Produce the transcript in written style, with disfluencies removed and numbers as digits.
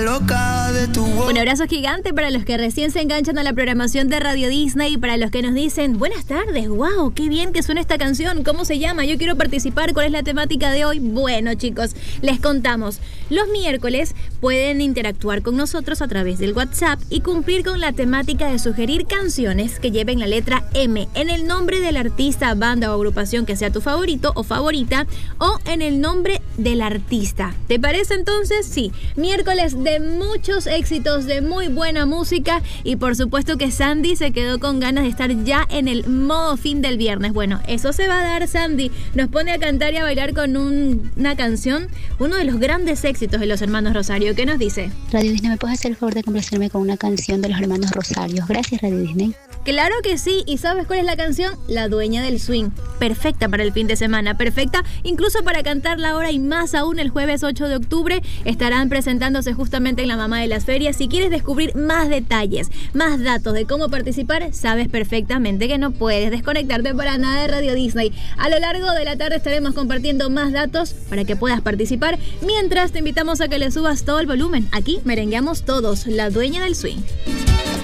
loca de tu voz. Un abrazo gigante para los que recién se enganchan a la programación de Radio Disney y para los que nos dicen, buenas tardes, wow, qué bien que suena esta canción, ¿cómo se llama? Yo quiero participar, ¿cuál es la temática de hoy? Bueno, chicos, les contamos. Los miércoles pueden interactuar con nosotros a través del WhatsApp y cumplir con la temática de sugerir canciones que lleven la letra M en el nombre del artista, banda o agrupación que sea tu favorito o favorita o en el nombre del artista. ¿Te parece entonces? Sí. Miércoles de muchos éxitos, de muy buena música y por supuesto que Sandy se quedó con ganas de estar ya en el modo fin del viernes. Bueno, eso se va a dar, Sandy. Nos pone a cantar y a bailar con una canción, uno de los grandes éxitos de los hermanos Rosario. ¿Qué nos dice? Radio Disney, ¿me puedes hacer el favor de complacerme con una canción de los hermanos Rosario? Gracias, Radio Disney. Claro que sí, ¿y sabes cuál es la canción? La Dueña del Swing. Perfecta para el fin de semana, perfecta incluso para cantarla ahora y más aún el jueves 8 de octubre estarán presentándose justamente en la Mamá de las Ferias. Si quieres descubrir más detalles, más datos de cómo participar, sabes perfectamente que no puedes desconectarte para nada de Radio Disney. A lo largo de la tarde estaremos compartiendo más datos para que puedas participar, mientras te invitamos a que le subas todo el volumen. Aquí merengueamos todos, La Dueña del Swing.